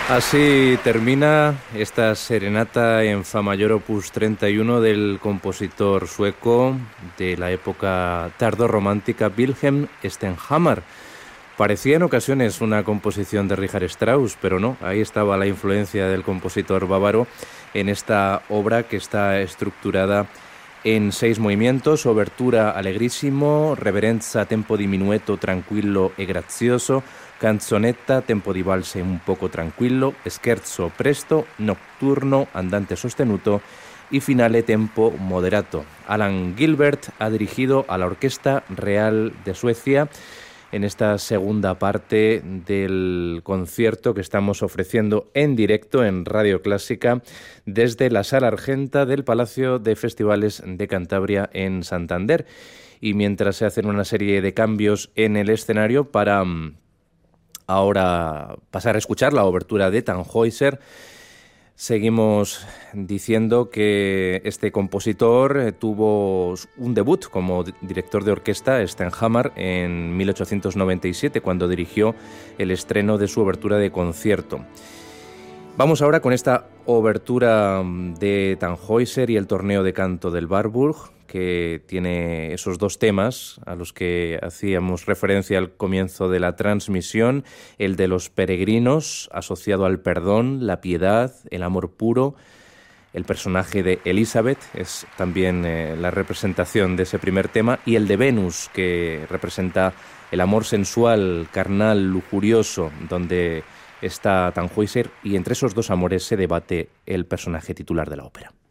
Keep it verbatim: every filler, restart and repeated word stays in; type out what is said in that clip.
Así termina esta serenata en Fa mayor opus treinta y uno del compositor sueco de la época tardorromántica Wilhelm Stenhammar. Parecía en ocasiones una composición de Richard Strauss, pero no, ahí estaba la influencia del compositor bávaro en esta obra que está estructurada en seis movimientos: obertura allegrísimo, reverenza tempo di minueto tranquillo e grazioso, canzonetta tempo di valse un poco tranquillo, scherzo presto, nocturno andante sostenuto y finale tempo moderato. Alan Gilbert ha dirigido a la Orquesta Real de Suecia en esta segunda parte del concierto que estamos ofreciendo en directo en Radio Clásica desde la Sala Argenta del Palacio de Festivales de Cantabria en Santander. Y mientras se hacen una serie de cambios en el escenario para ahora pasar a escuchar la obertura de Tannhäuser, seguimos diciendo que este compositor tuvo un debut como director de orquesta, Stenhammar, en mil ochocientos noventa y siete, cuando dirigió el estreno de su obertura de concierto. Vamos ahora con esta obertura de Tannhäuser y el torneo de canto del Warburg, que tiene esos dos temas a los que hacíamos referencia al comienzo de la transmisión: el de los peregrinos, asociado al perdón, la piedad, el amor puro. El personaje de Elizabeth es también eh, la representación de ese primer tema, y el de Venus, que representa el amor sensual, carnal, lujurioso, donde está Tannhäuser, y entre esos dos amores se debate el personaje titular de la ópera.